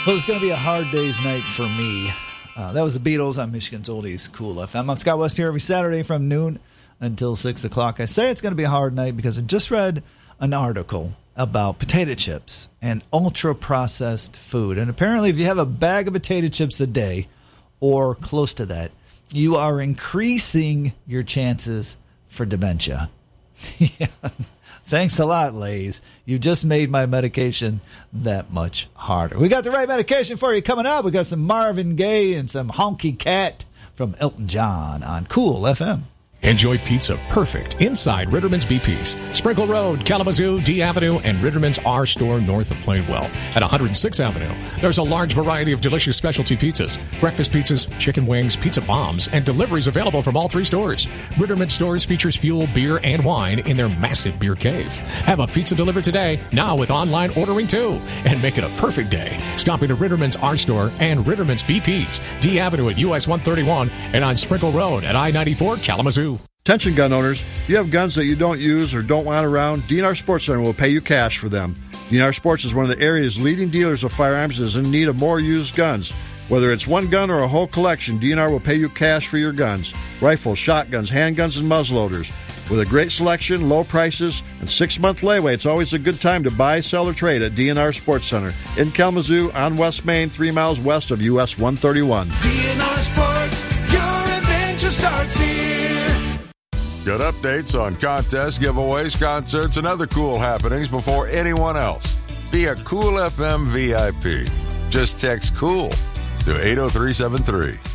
Well, it's going to be a hard day's night for me. That was the Beatles on Michigan's Oldies Cool FM. I'm Scott West here every Saturday from noon until 6 o'clock. I say it's going to be a hard night because I just read an article about potato chips and ultra-processed food. And apparently if you have a bag of potato chips a day or close to that, you are increasing your chances for dementia. Yeah. Thanks a lot, Lay's. You just made my medication that much harder. We got the right medication for you coming up. We got some Marvin Gaye and some Honky Cat from Elton John on Cool FM. Enjoy pizza perfect inside Ritterman's BP's. Sprinkle Road, Kalamazoo, D Avenue, and Ritterman's R Store north of Plainwell. At 106th Avenue, there's a large variety of delicious specialty pizzas, breakfast pizzas, chicken wings, pizza bombs, and deliveries available from all three stores. Ritterman's stores features fuel, beer, and wine in their massive beer cave. Have a pizza delivered today, now with online ordering too, and make it a perfect day. Stop into Ritterman's R Store and Ritterman's BP's, D Avenue at US 131, and on Sprinkle Road at I-94, Kalamazoo. Attention gun owners, if you have guns that you don't use or don't want around, DNR Sports Center will pay you cash for them. DNR Sports is one of the area's leading dealers of firearms and is in need of more used guns. Whether it's one gun or a whole collection, DNR will pay you cash for your guns. Rifles, shotguns, handguns, and muzzleloaders. With a great selection, low prices, and 6-month layaway, it's always a good time to buy, sell, or trade at DNR Sports Center in Kalamazoo on West Main, 3 miles west of US 131. DNR Sports, your adventure starts here. Get updates on contests, giveaways, concerts, and other cool happenings before anyone else. Be a Cool FM VIP. Just text COOL to 80373.